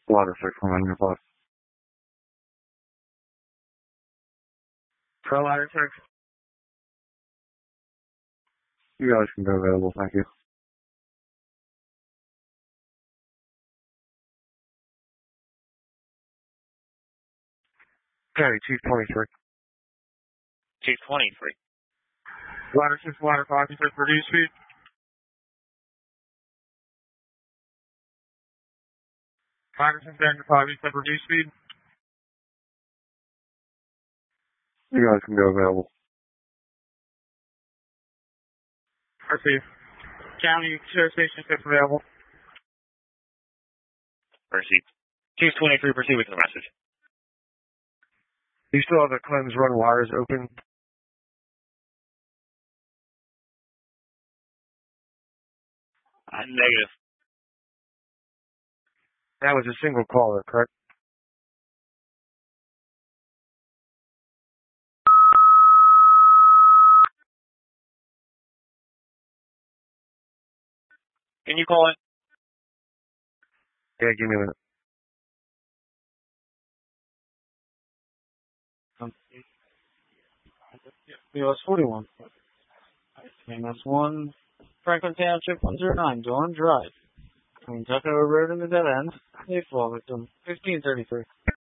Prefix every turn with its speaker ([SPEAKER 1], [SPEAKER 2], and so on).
[SPEAKER 1] Water 6 on your bus. Pro Ladder 6. You guys can go available, thank you. Okay, Chief 23.
[SPEAKER 2] Chief 23.
[SPEAKER 1] Ladder 6, Ladder 5, you said reduce speed? Ladder 6, Ladder 5, you said reduce speed? You guys can go available. Receive. County Sheriff Station 6 available.
[SPEAKER 2] Received. Chief 23, proceed with the message.
[SPEAKER 1] You still have the Clemens Run wires open?
[SPEAKER 2] Negative.
[SPEAKER 1] That was a single caller, correct?
[SPEAKER 2] Can you call it?
[SPEAKER 1] Yeah, give me a minute.
[SPEAKER 3] US 41. MS1, Franklin Township, 109, Dorn Drive. Between Tuckahoe Road and the dead end. A fall victim, 1533.